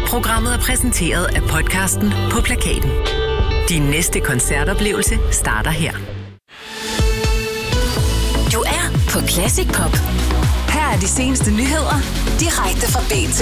Programmet er præsenteret af podcasten På Plakaten. Din næste koncertoplevelse starter her. Du er på Classic Pop. Her er de seneste nyheder direkte fra BT.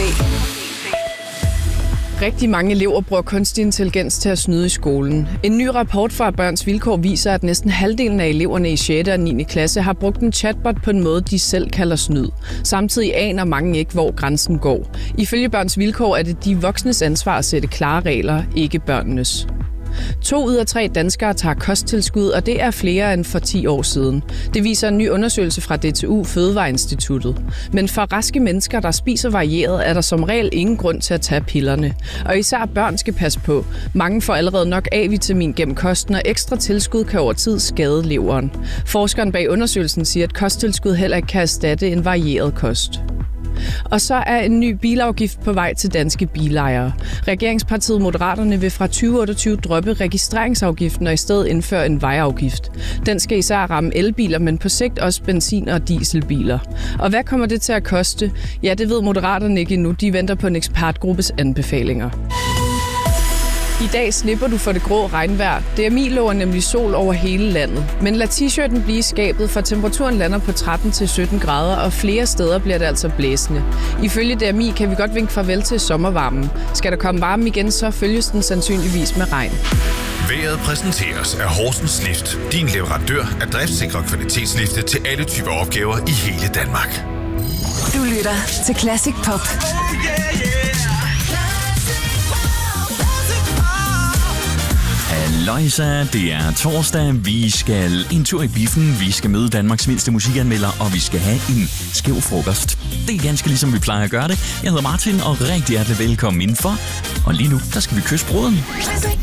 Rigtig mange elever bruger kunstig intelligens til at snyde i skolen. En ny rapport fra Børns Vilkår viser, at næsten halvdelen af eleverne i 6. og 9. klasse har brugt en chatbot på en måde, de selv kalder snyd. Samtidig aner mange ikke, hvor grænsen går. Ifølge Børns Vilkår er det de voksnes ansvar at sætte klare regler, ikke børnenes. 2 ud af 3 danskere tager kosttilskud, og det er flere end for 10 år siden. Det viser en ny undersøgelse fra DTU Fødevareinstituttet. Men for raske mennesker, der spiser varieret, er der som regel ingen grund til at tage pillerne. Og især børn skal passe på. Mange får allerede nok A-vitamin gennem kosten, og ekstra tilskud kan over tid skade leveren. Forskeren bag undersøgelsen siger, at kosttilskud heller ikke kan erstatte en varieret kost. Og så er en ny bilafgift på vej til danske bilejere. Regeringspartiet Moderaterne vil fra 2028 droppe registreringsafgiften og i stedet indføre en vejafgift. Den skal især ramme elbiler, men på sigt også benzin- og dieselbiler. Og hvad kommer det til at koste? Ja, det ved Moderaterne ikke endnu. De venter på en ekspertgruppes anbefalinger. I dag slipper du for det grå regnvejr. DMI lover nemlig sol over hele landet. Men lad t-shirten blive i skabet, for temperaturen lander på 13-17 grader, og flere steder bliver det altså blæsende. Ifølge DMI kan vi godt vinke farvel til sommervarmen. Skal der komme varme igen, så følges den sandsynligvis med regn. Vejret præsenteres af Horsens Lift. Din leverandør af driftsikre kvalitetslifte til alle typer opgaver i hele Danmark. Du lytter til Classic Pop. Halløjsa, det er torsdag. Vi skal en tur i biffen, vi skal møde Danmarks mindste musikanmelder, og vi skal have en skæv frokost. Det er ganske ligesom vi plejer at gøre det. Jeg hedder Martin, og rigtig hjertelig velkommen indenfor. Og lige nu, der skal vi kysse bruden. Classic